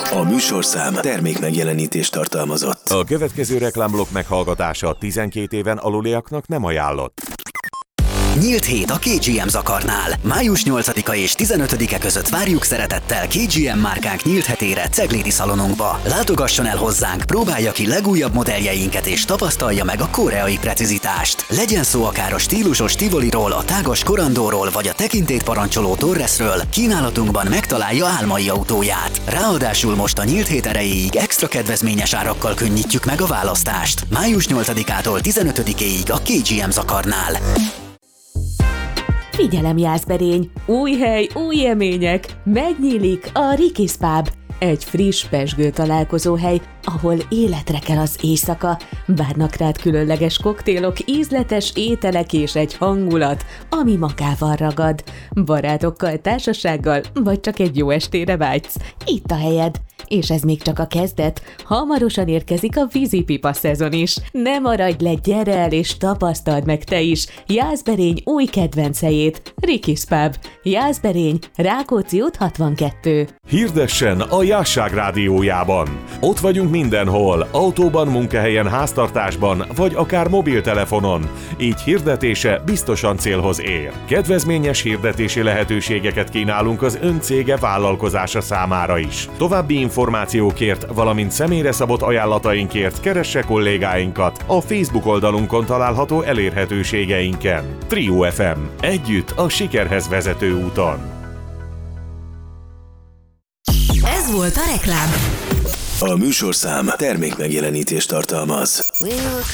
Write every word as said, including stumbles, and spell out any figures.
A műsorszám termék megjelenítést tartalmazott. A következő reklámblokk meghallgatása tizenkét éven aluliaknak nem ajánlott. Nyílt hét a ká gé em Zakarnál. május nyolcadika és tizenötödike között várjuk szeretettel ká gé em márkánk nyílt hetére Ceglédi szalonunkba. Látogasson el hozzánk, próbálja ki legújabb modelljeinket és tapasztalja meg a koreai precizitást. Legyen szó akár a stílusos Tivoliról, a tágas Corandóról vagy a tekintélyt parancsoló Torresről, kínálatunkban megtalálja álmai autóját. Ráadásul most a nyílt hét erejéig extra kedvezményes árakkal könnyítjük meg a választást. május nyolcadikától tizenötödikéig a ká gé em Zakarnál. Figyelem, Jászberény! Új hely, új élmények! Megnyílik a Rikis Pub! Egy friss, pezsgő találkozóhely, ahol életre kell az éjszaka, várnak rád különleges koktélok, ízletes ételek és egy hangulat, ami magával ragad. Barátokkal, társasággal, vagy csak egy jó estére vágysz. Itt a helyed! És ez még csak a kezdet. Hamarosan érkezik a vízipipa szezon is. Ne maradj le, gyere el és tapasztald meg te is Jászberény új kedvenc helyét, Rikis Pub. Jászberény, Rákóczi út hatvankettő. Hirdessen a Jásság rádiójában. Ott vagyunk mindenhol, autóban, munkahelyen, háztartásban, vagy akár mobiltelefonon. Így hirdetése biztosan célhoz ér. Kedvezményes hirdetési lehetőségeket kínálunk az ön cége vállalkozása számára is. További információkért, valamint személyre szabott ajánlatainkért keresse kollégáinkat a Facebook oldalunkon található elérhetőségeinken. Trio ef em. Együtt a sikerhez vezető úton. Ez volt a reklám. A műsorszám termék megjelenítést tartalmaz. We will